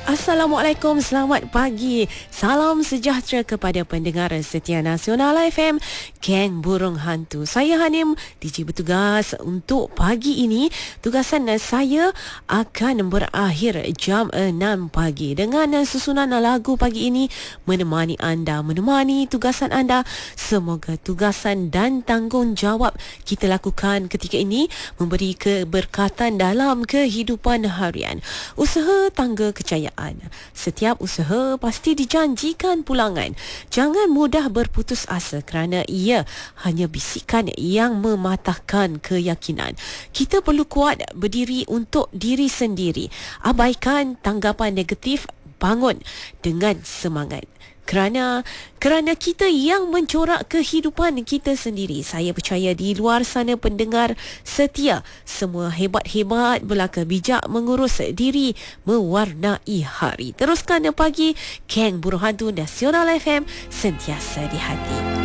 Assalamualaikum, selamat pagi. Salam sejahtera kepada pendengar setia Nasional FM, Geng Burung Hantu. Saya Hanim, DJ bertugas untuk pagi ini. Tugasan saya akan berakhir jam 6 pagi dengan susunan lagu pagi ini menemani anda, menemani tugasan anda. Semoga tugasan dan tanggungjawab kita lakukan ketika ini memberi keberkatan dalam kehidupan harian. Usaha tangga kejayaan. Setiap usaha pasti dijanjikan pulangan. Jangan mudah berputus asa kerana ia hanya bisikan yang mematahkan keyakinan. Kita perlu kuat berdiri untuk diri sendiri. Abaikan tanggapan negatif, bangun dengan semangat. Kerana kita yang mencorak kehidupan kita sendiri. Saya percaya di luar sana pendengar setia, semua hebat-hebat, belaka bijak mengurus diri, mewarnai hari. Teruskan pagi, Geng Burung Hantu Nasional FM, sentiasa di hati.